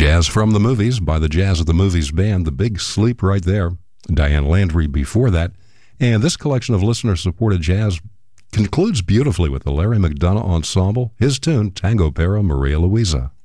Jazz from the Movies by the Jazz of the Movies Band, The Big Sleep right there. Diane Landry before that. And this collection of listener-supported jazz concludes beautifully with the Larry McDonough Ensemble, his tune, Tango Para Maria Luisa.